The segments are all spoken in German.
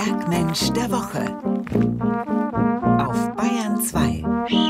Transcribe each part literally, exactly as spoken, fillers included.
Bergmensch der Woche auf Bayern zwei.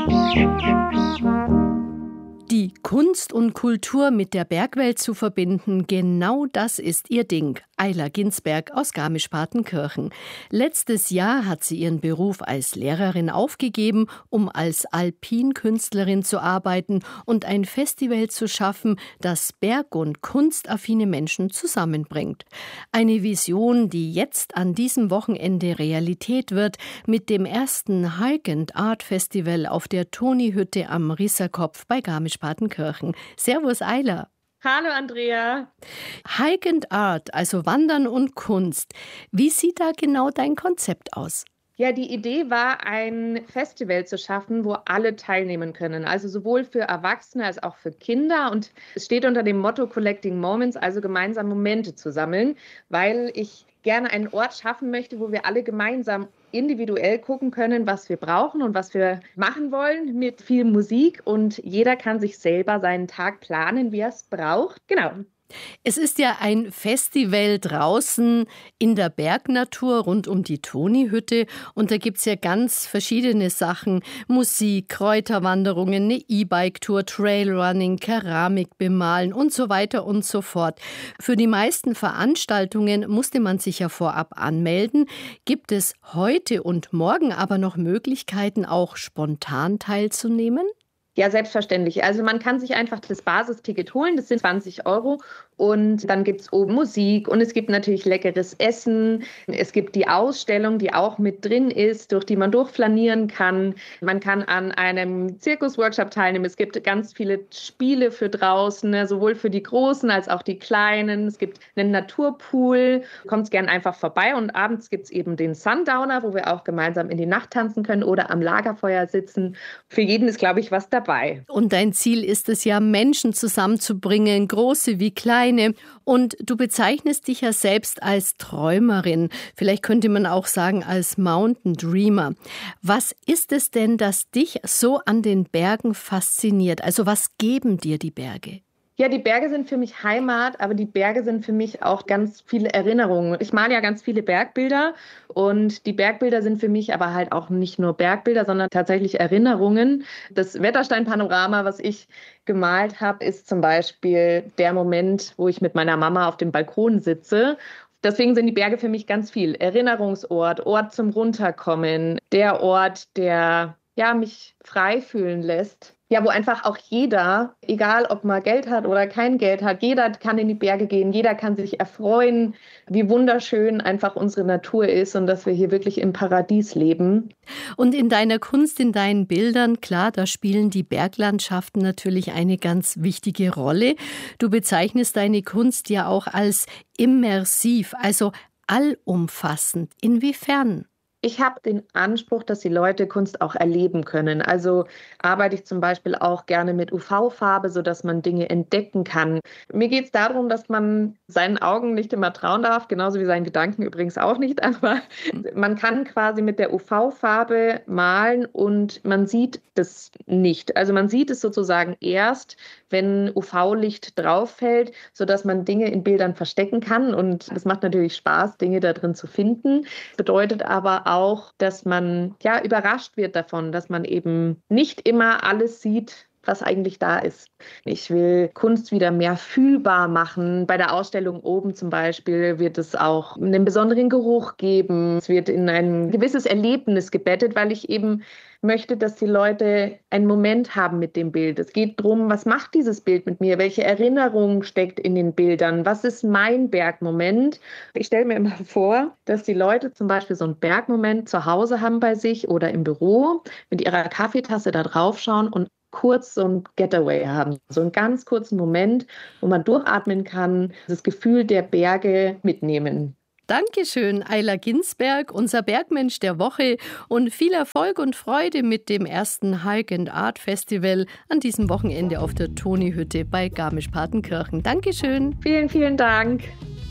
Die Kunst und Kultur mit der Bergwelt zu verbinden, genau das ist ihr Ding. Ayla Ginsberg aus Garmisch-Partenkirchen. Letztes Jahr hat sie ihren Beruf als Lehrerin aufgegeben, um als Alpinkünstlerin zu arbeiten und ein Festival zu schaffen, das berg- und kunstaffine Menschen zusammenbringt. Eine Vision, die jetzt an diesem Wochenende Realität wird, mit dem ersten Hike and Art Festival auf der Toni-Hütte am Risserkopf bei Garmisch-Partenkirchen. Servus Ayla. Hallo Andrea. Hike and Art, also Wandern und Kunst. Wie sieht da genau dein Konzept aus? Ja, die Idee war, ein Festival zu schaffen, wo alle teilnehmen können. Also sowohl für Erwachsene als auch für Kinder. Und es steht unter dem Motto Collecting Moments, also gemeinsam Momente zu sammeln, weil ich gerne einen Ort schaffen möchte, wo wir alle gemeinsam individuell gucken können, was wir brauchen und was wir machen wollen mit viel Musik. Und jeder kann sich selber seinen Tag planen, wie er es braucht. Genau. Es ist ja ein Festival draußen in der Bergnatur rund um die Toni-Hütte und da gibt es ja ganz verschiedene Sachen. Musik, Kräuterwanderungen, eine E-Bike-Tour, Trailrunning, Keramik bemalen und so weiter und so fort. Für die meisten Veranstaltungen musste man sich ja vorab anmelden. Gibt es heute und morgen aber noch Möglichkeiten, auch spontan teilzunehmen? Ja, selbstverständlich. Also man kann sich einfach das Basisticket holen, das sind zwanzig Euro. Und dann gibt es oben Musik und es gibt natürlich leckeres Essen. Es gibt die Ausstellung, die auch mit drin ist, durch die man durchflanieren kann. Man kann an einem Zirkusworkshop teilnehmen. Es gibt ganz viele Spiele für draußen, sowohl für die Großen als auch die Kleinen. Es gibt einen Naturpool. Kommt gern einfach vorbei. Und abends gibt es eben den Sundowner, wo wir auch gemeinsam in die Nacht tanzen können oder am Lagerfeuer sitzen. Für jeden ist, glaube ich, was dabei. Und dein Ziel ist es ja, Menschen zusammenzubringen, große wie kleine. Und du bezeichnest dich ja selbst als Träumerin. Vielleicht könnte man auch sagen als Mountain Dreamer. Was ist es denn, das dich so an den Bergen fasziniert? Also was geben dir die Berge? Ja, die Berge sind für mich Heimat, aber die Berge sind für mich auch ganz viele Erinnerungen. Ich male ja ganz viele Bergbilder und die Bergbilder sind für mich aber halt auch nicht nur Bergbilder, sondern tatsächlich Erinnerungen. Das Wetterstein-Panorama, was ich gemalt habe, ist zum Beispiel der Moment, wo ich mit meiner Mama auf dem Balkon sitze. Deswegen sind die Berge für mich ganz viel. Erinnerungsort, Ort zum Runterkommen, der Ort, der ja, mich frei fühlen lässt. Ja, wo einfach auch jeder, egal ob man Geld hat oder kein Geld hat, jeder kann in die Berge gehen, jeder kann sich erfreuen, wie wunderschön einfach unsere Natur ist und dass wir hier wirklich im Paradies leben. Und in deiner Kunst, in deinen Bildern, klar, da spielen die Berglandschaften natürlich eine ganz wichtige Rolle. Du bezeichnest deine Kunst ja auch als immersiv, also allumfassend. Inwiefern? Ich habe den Anspruch, dass die Leute Kunst auch erleben können. Also arbeite ich zum Beispiel auch gerne mit U V-Farbe, sodass man Dinge entdecken kann. Mir geht es darum, dass man seinen Augen nicht immer trauen darf, genauso wie seinen Gedanken übrigens auch nicht. Aber man kann quasi mit der U V-Farbe malen und man sieht das nicht. Also man sieht es sozusagen erst, wenn U V-Licht drauf fällt, sodass man Dinge in Bildern verstecken kann. Und es macht natürlich Spaß, Dinge da drin zu finden. Bedeutet aber auch, dass man ja überrascht wird davon, dass man eben nicht immer alles sieht, was eigentlich da ist. Ich will Kunst wieder mehr fühlbar machen. Bei der Ausstellung oben zum Beispiel wird es auch einen besonderen Geruch geben. Es wird in ein gewisses Erlebnis gebettet, weil ich eben möchte, dass die Leute einen Moment haben mit dem Bild. Es geht darum, was macht dieses Bild mit mir? Welche Erinnerung steckt in den Bildern? Was ist mein Bergmoment? Ich stelle mir immer vor, dass die Leute zum Beispiel so einen Bergmoment zu Hause haben bei sich oder im Büro, mit ihrer Kaffeetasse da drauf schauen und kurz so ein Getaway haben, so einen ganz kurzen Moment, wo man durchatmen kann, das Gefühl der Berge mitnehmen. Dankeschön, Ayla Ginsberg, unser Bergmensch der Woche und viel Erfolg und Freude mit dem ersten Hike and Art Festival an diesem Wochenende auf der Toni-Hütte bei Garmisch-Partenkirchen. Dankeschön. Vielen, vielen Dank.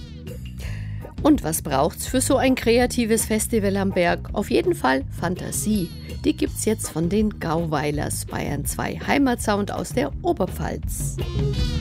Und was braucht's für so ein kreatives Festival am Berg? Auf jeden Fall Fantasie. Die gibt's jetzt von den Gauweilers, Bayern zwei Heimatsound aus der Oberpfalz.